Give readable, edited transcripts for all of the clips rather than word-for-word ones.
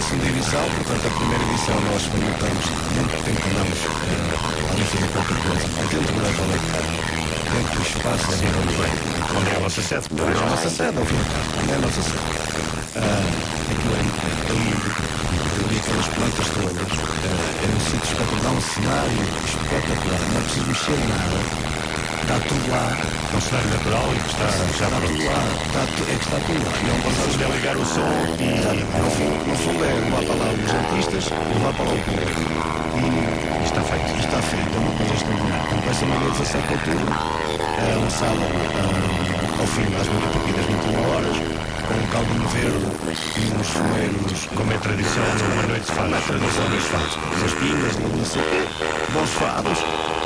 segunda edição, portanto a primeira edição nós experimentamos muito tempo andamos a fazer qualquer coisa dentro da Vallecano, dentro do espaço da Vallecano. Onde é a vossa sede? É a nossa sede, ao fim e ao cabo, é a nossa sede. Aquilo é lindo, ali aquelas plantas todas, é um sítio espetacular, dá um cenário espetacular, não é preciso mexer nada, está tudo lá. É um cenário natural e que está já Está pronto. tudo lá, está tudo lá. E é um passado É ligar o som e no fundo é levar para lá os artistas e levar para lá o público. está feito. E está feito, é uma coisa extraordinária. Então, vai ser uma dia 17 de outubro, um sábado, ao fim das 21 horas, com um caldo no verde e uns fumeiros. Como é tradição, numa noite se faz. A tradição dos fados, as pingas, não sei o quê, bons fados,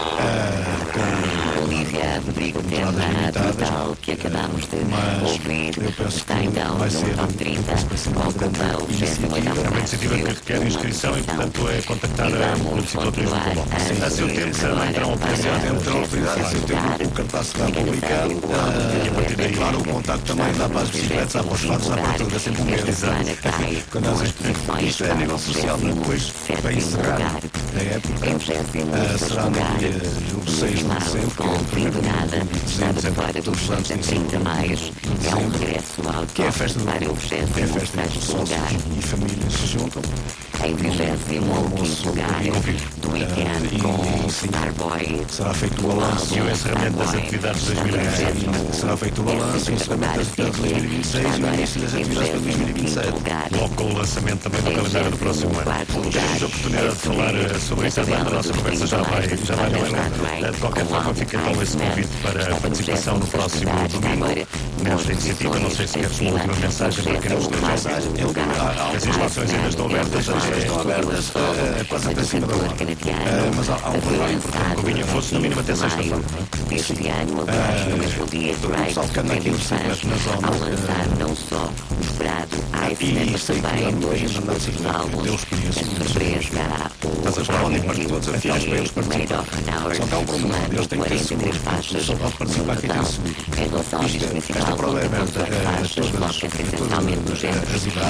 com Olivia, Rodrigo, tema total que acabamos de ouvir está então no top 30, ocupa o 28º É uma iniciativa que requer inscrição e, portanto, é contactar a Municipalismo de Pombal. A seu tempo será entrar entre a autoridade e seu tempo o cartaz será publicado. E a partir daí, Claro, o contacto também dá para as bicicletas, há para os fados, há para tudo, é sempre o mesmo. Quando nós isto é a nível social, depois vai encerrar a época, será no dia 6 de dezembro, Pendurada, estava de fora dos 30 maios. É um regresso ao que é a festa do para o é a festa dos 26º sócios lugar, e famílias se juntam. em 25º lugar do weekend com Starboy. Será feito o balanço. e o encerramento das atividades de 2026. Será feito o balanço, o encerramento das atividades de 2026 e o início das atividades para 2027. Logo com o lançamento também do calendário do próximo ano. Temos a oportunidade de falar sobre isso, a nossa conversa já vai no ano. De qualquer forma, fica então esse convite para a participação no próximo domingo nesta iniciativa. Não sei se queres uma última mensagem para quem nos esteja. As inscrições ainda estão abertas, Estão abertas, quase até cima da hora. Mas há um trabalho importante. o vinho fosse no mínimo até sexta-feira. Este ano, aliás, no mesmo dia, Drive pediu fãs ao lançar não só o esperado Iceman, mas também dois outros álbuns. A surpresa, o Made of an Hour, somando 43 faixas no total. Em relação ao disco principal, com 18 faixas, foca-se essencialmente no género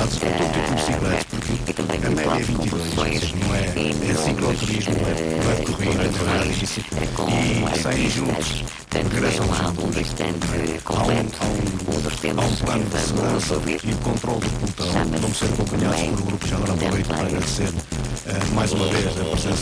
e também com pop composições e milongas com artistas. Portanto, é um álbum bastante completo. Um dos temas que vamos ouvir E o controle do pelotão vão ser acompanhados por um grupo, já agora aproveito para agradecer mais uma vez a presença